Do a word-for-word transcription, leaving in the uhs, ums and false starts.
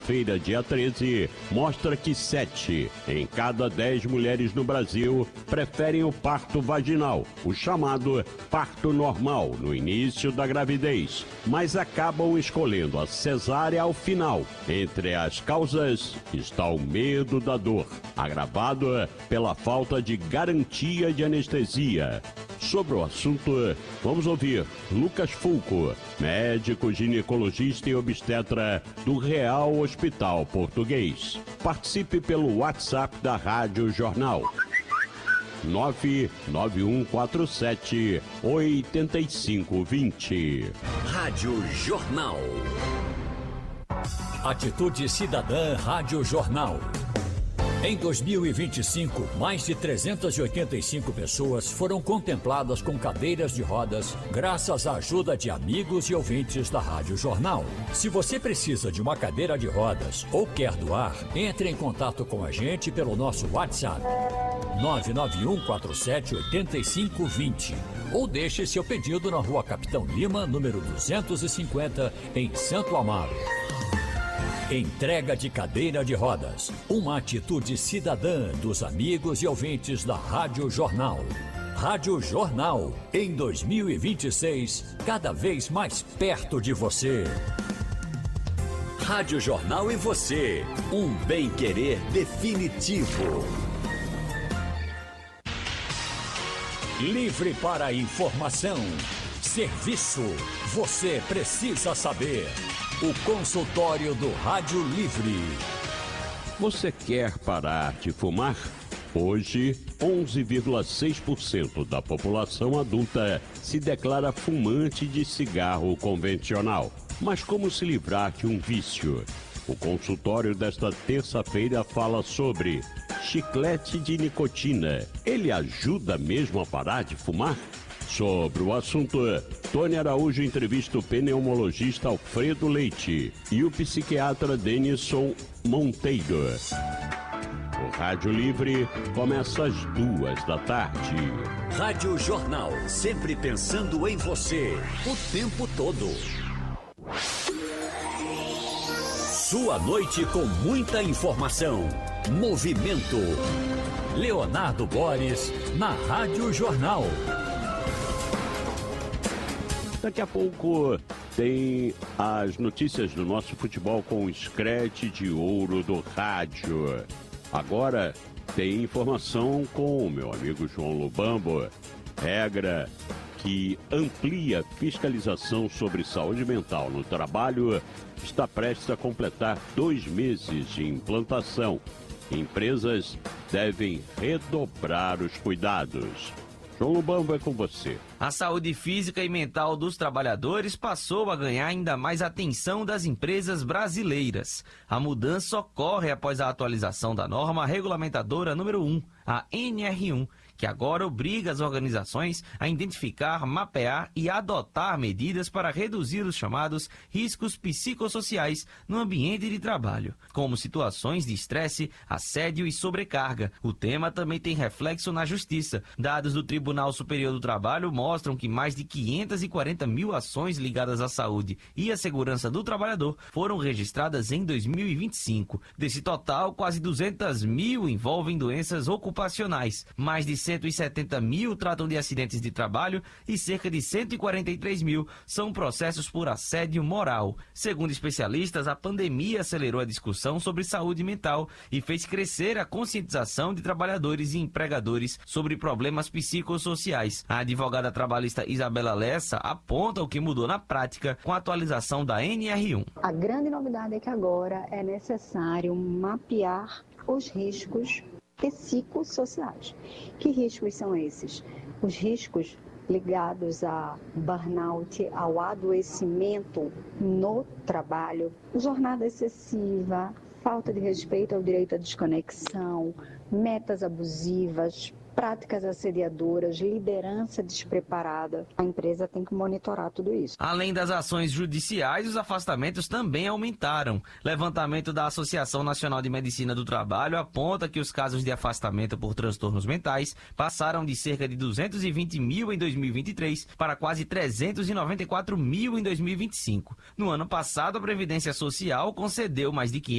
Feira, dia treze, mostra que sete em cada dez mulheres no Brasil preferem o parto vaginal, o chamado parto normal, no início da gravidez, mas acabam escolhendo a cesárea ao final. Entre as causas está o medo da dor, agravado pela falta de garantia de anestesia. Sobre o assunto, vamos ouvir Lucas Fulco, médico ginecologista e obstetra do Real Hospital Português. Participe pelo WhatsApp da Rádio Jornal. nove nove um quatro sete oito cinco dois zero. Rádio Jornal. Atitude Cidadã Rádio Jornal. Em dois mil e vinte e cinco, mais de trezentas e oitenta e cinco pessoas foram contempladas com cadeiras de rodas graças à ajuda de amigos e ouvintes da Rádio Jornal. Se você precisa de uma cadeira de rodas ou quer doar, entre em contato com a gente pelo nosso WhatsApp nove nove um quatro sete oito cinco dois zero ou deixe seu pedido na Rua Capitão Lima, número duzentos e cinquenta, em Santo Amaro. Entrega de cadeira de rodas, uma atitude cidadã dos amigos e ouvintes da Rádio Jornal. Rádio Jornal, em dois mil e vinte e seis, cada vez mais perto de você. Rádio Jornal e você, um bem-querer definitivo. Livre para informação, serviço, você precisa saber. O consultório do Rádio Livre. Você quer parar de fumar? Hoje, onze vírgula seis por cento da população adulta se declara fumante de cigarro convencional. Mas como se livrar de um vício? O consultório desta terça-feira fala sobre chiclete de nicotina. Ele ajuda mesmo a parar de fumar? Sobre o assunto, Tony Araújo entrevista o pneumologista Alfredo Leite e o psiquiatra Denison Monteiro. O Rádio Livre começa às duas da tarde. Rádio Jornal, sempre pensando em você, o tempo todo. Sua noite com muita informação. Movimento. Leonardo Boris, na Rádio Jornal. Daqui a pouco tem as notícias do nosso futebol com o Scratch de Ouro do Rádio. Agora tem informação com o meu amigo João Lubambo. Regra que amplia fiscalização sobre saúde mental no trabalho está prestes a completar dois meses de implantação. Empresas devem redobrar os cuidados. João Lubambo, é com você. A saúde física e mental dos trabalhadores passou a ganhar ainda mais atenção das empresas brasileiras. A mudança ocorre após a atualização da norma regulamentadora número um, a N R um, que agora obriga as organizações a identificar, mapear e adotar medidas para reduzir os chamados riscos psicossociais no ambiente de trabalho, como situações de estresse, assédio e sobrecarga. O tema também tem reflexo na Justiça. Dados do Tribunal Superior do Trabalho mostram que mais de quinhentas e quarenta mil ações ligadas à saúde e à segurança do trabalhador foram registradas em dois mil e vinte e cinco. Desse total, quase duzentas mil envolvem doenças ocupacionais, mais de cento e setenta mil tratam de acidentes de trabalho e cerca de cento e quarenta e três mil são processos por assédio moral. Segundo especialistas, a pandemia acelerou a discussão sobre saúde mental e fez crescer a conscientização de trabalhadores e empregadores sobre problemas psicossociais. A advogada trabalhista Isabela Lessa aponta o que mudou na prática com a atualização da N R um. A grande novidade é que agora é necessário mapear os riscos psicossociais. Que riscos são esses? Os riscos ligados a burnout, ao adoecimento no trabalho, jornada excessiva, falta de respeito ao direito à desconexão, metas abusivas, práticas assediadoras, liderança despreparada. A empresa tem que monitorar tudo isso. Além das ações judiciais, os afastamentos também aumentaram. Levantamento da Associação Nacional de Medicina do Trabalho aponta que os casos de afastamento por transtornos mentais passaram de cerca de duzentos e vinte mil em dois mil e vinte e três para quase trezentos e noventa e quatro mil em dois mil e vinte e cinco. No ano passado, a Previdência Social concedeu mais de quinhentos